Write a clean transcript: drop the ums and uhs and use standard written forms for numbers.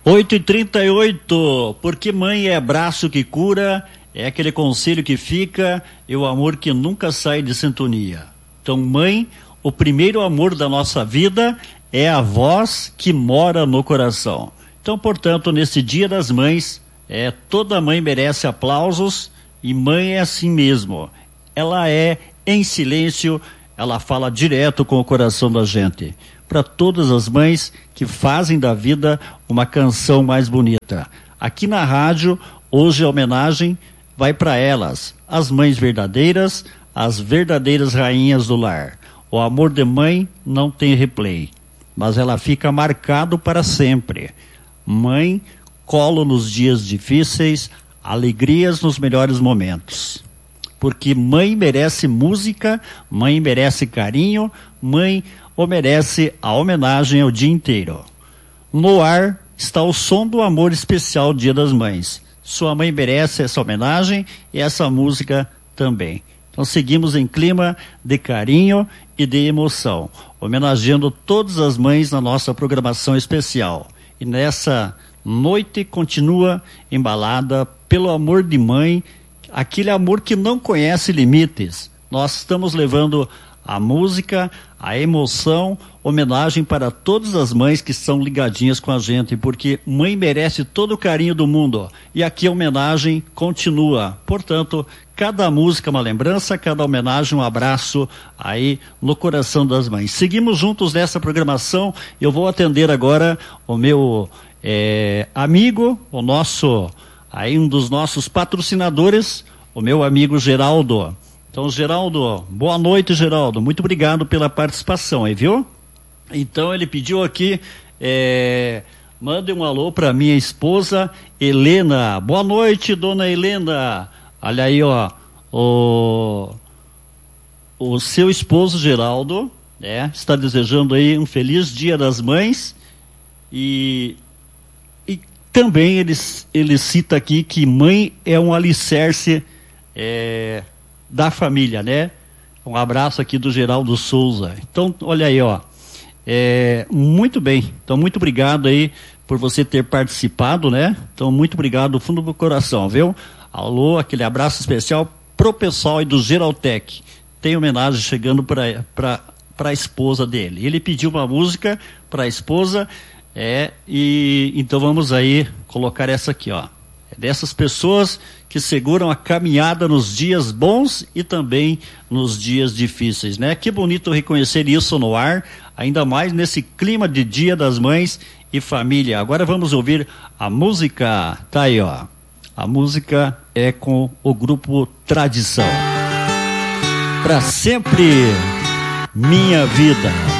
8h38, porque mãe é abraço que cura, é aquele conselho que fica, é o amor que nunca sai de sintonia. Então, mãe, o primeiro amor da nossa vida é a voz que mora no coração. Então, portanto, nesse Dia das Mães, toda mãe merece aplausos e mãe é assim mesmo. Ela é em silêncio, ela fala direto com o coração da gente. Para todas as mães que fazem da vida uma canção mais bonita. Aqui na rádio, hoje a homenagem vai para elas, as mães verdadeiras, as verdadeiras rainhas do lar. O amor de mãe não tem replay, mas ela fica marcado para sempre. Mãe, colo nos dias difíceis, alegrias nos melhores momentos. Porque mãe merece música, mãe merece carinho, mãe merece a homenagem o dia inteiro. No ar está o som do amor especial Dia das Mães. Sua mãe merece essa homenagem e essa música também. Então seguimos em clima de carinho e de emoção, homenageando todas as mães na nossa programação especial. E nessa noite continua embalada pelo amor de mãe, aquele amor que não conhece limites. Nós estamos levando a música, a emoção, homenagem para todas as mães que estão ligadinhas com a gente, porque mãe merece todo o carinho do mundo. E aqui a homenagem continua. Portanto, cada música é uma lembrança, cada homenagem um abraço aí no coração das mães. Seguimos juntos nessa programação. Eu vou atender agora o meu amigo, um dos nossos patrocinadores, o meu amigo Geraldo. Então, Geraldo, boa noite, Geraldo. Muito obrigado pela participação aí, viu? Então, ele pediu aqui, mande um alô para minha esposa, Helena. Boa noite, dona Helena. Olha aí, ó, o seu esposo, Geraldo, está desejando aí um feliz Dia das Mães e também ele cita aqui que mãe é um alicerce da família, né? Um abraço aqui do Geraldo Souza. Então, olha aí, ó. Muito bem. Então, muito obrigado aí por você ter participado, né? Então, muito obrigado do fundo do coração, viu? Alô, aquele abraço especial pro pessoal aí do Geraltec. Tem homenagem chegando para a esposa dele. Ele pediu uma música para a esposa, e então vamos aí colocar essa aqui, ó. Dessas pessoas que seguram a caminhada nos dias bons e também nos dias difíceis, né? Que bonito reconhecer isso no ar, ainda mais nesse clima de Dia das Mães e família. Agora vamos ouvir a música, tá aí, ó. A música é com o grupo Tradição. Pra sempre, minha vida.